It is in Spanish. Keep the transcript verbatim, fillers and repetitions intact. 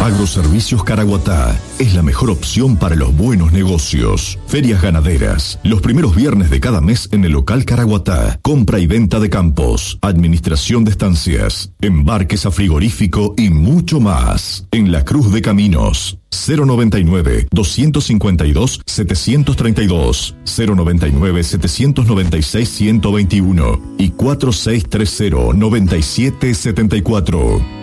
Agroservicios Caraguatá es la mejor opción para los buenos negocios. Ferias ganaderas, los primeros viernes de cada mes en el local Caraguatá. Compra y venta de campos, administración de estancias, embarques a frigorífico y mucho más. En La Cruz de Caminos. cero noventa y nueve, doscientos cincuenta y dos, setecientos treinta y dos, cero noventa y nueve, setecientos noventa y seis, ciento veintiuno y cuatro seis tres cero, noventa y siete setenta y cuatro.